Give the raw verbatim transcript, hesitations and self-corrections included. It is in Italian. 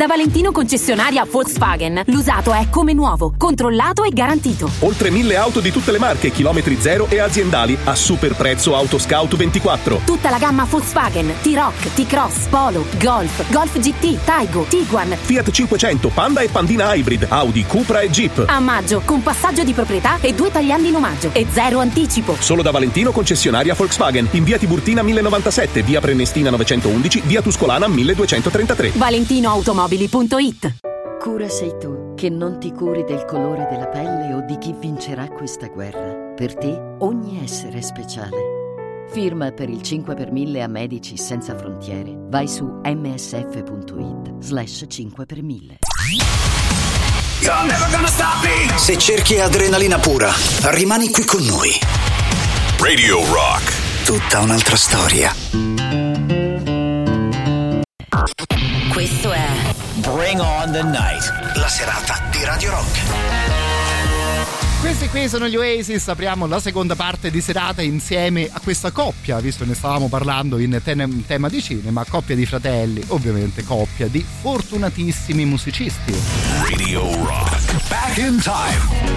Valentino concessionaria Volkswagen, l'usato è come nuovo, controllato e garantito. Oltre mille auto di tutte le marche, chilometri zero e aziendali a super prezzo Autoscout ventiquattro. Tutta la gamma Volkswagen, T-Roc, T-Cross, Polo, Golf, Golf G T, Taigo, Tiguan, Fiat cinquecento, Panda e Pandina Hybrid, Audi, Cupra e Jeep. A maggio, con passaggio di proprietà e due tagliandi in omaggio e zero anticipo. Solo da Valentino concessionaria Volkswagen, in via Tiburtina mille novantasette, via Prenestina novecentoundici, via Tuscolana milleduecentotrentatré. valentinoautomobili punto it. Cura sei tu, che non ti curi del colore della pelle o di chi vincerà questa guerra. Per te ogni essere è speciale. Firma per il cinque per mille a Medici Senza Frontiere. Vai su msf.it slash cinque per mille. Se cerchi adrenalina pura, rimani qui con noi. Radio Rock. Tutta un'altra storia. Questo è Bring on the Night, la serata di Radio Rock. Questi qui sono gli Oasis, apriamo la seconda parte di serata insieme a questa coppia, visto che ne stavamo parlando in ten- tema di cinema, coppia di fratelli, ovviamente coppia di fortunatissimi musicisti. Radio Rock. Back in time.